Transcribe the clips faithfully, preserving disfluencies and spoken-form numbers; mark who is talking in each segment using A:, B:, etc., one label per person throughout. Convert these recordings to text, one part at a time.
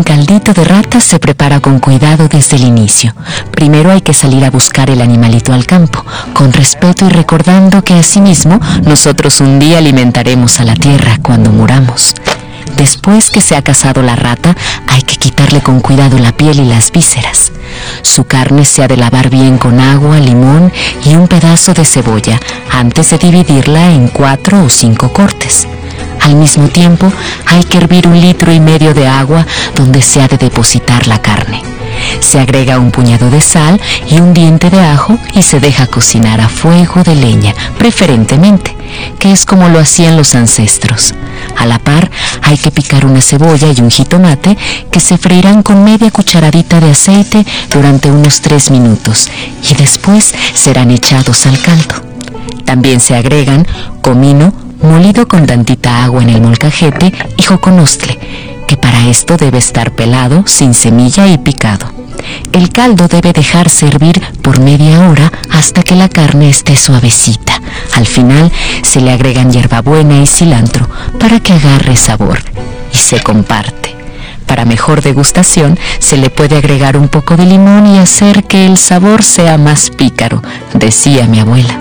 A: buen caldito de rata se prepara con cuidado desde el inicio. Primero hay que salir a buscar el animalito al campo, con respeto y recordando que asimismo nosotros un día alimentaremos a la tierra cuando muramos. Después que se ha cazado la rata, hay que quitarle con cuidado la piel y las vísceras. Su carne se ha de lavar bien con agua, limón y un pedazo de cebolla antes de dividirla en cuatro o cinco cortes. Al mismo tiempo, hay que hervir un litro y medio de agua donde se ha de depositar la carne. Se agrega un puñado de sal y un diente de ajo y se deja cocinar a fuego de leña, preferentemente, que es como lo hacían los ancestros. A la par, hay que picar una cebolla y un jitomate que se freirán con media cucharadita de aceite durante unos tres minutos y después serán echados al caldo. También se agregan comino molido con tantita agua en el molcajete y joconostle, que para esto debe estar pelado, sin semilla y picado. El caldo debe dejarse hervir por media hora hasta que la carne esté suavecita. Al final se le agregan hierbabuena y cilantro para que agarre sabor y se comparte. Para mejor degustación se le puede agregar un poco de limón y hacer que el sabor sea más pícaro, decía mi abuela.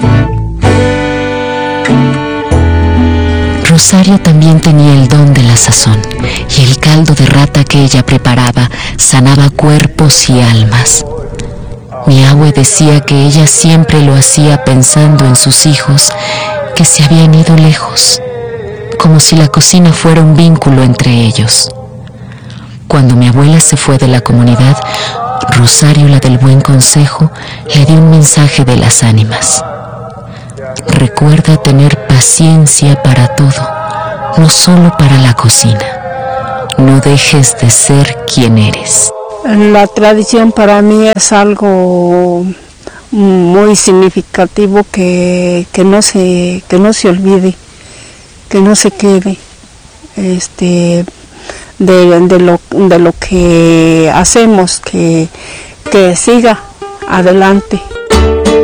A: Rosario también tenía el don de la sazón, y el caldo de rata que ella preparaba sanaba cuerpos y almas. Mi abue decía que ella siempre lo hacía pensando en sus hijos que se habían ido lejos, como si la cocina fuera un vínculo entre ellos. Cuando mi abuela se fue de la comunidad, Rosario, la del buen consejo, le dio un mensaje de las ánimas. Recuerda tener paciencia para todo, no solo para la cocina. No dejes de ser quien eres.
B: La tradición para mí es algo muy significativo que, que, no, se, que no se olvide, que no se quede este, de, de, lo, de lo que hacemos, que, que siga adelante.